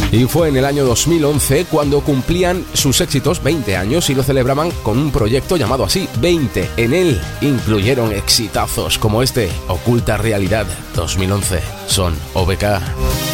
Y fue en el año 2011 cuando cumplían sus éxitos 20 años y lo celebraban con un proyecto llamado así, 20. En él incluyeron exitazos como este, Oculta Realidad 2011. Son OBK.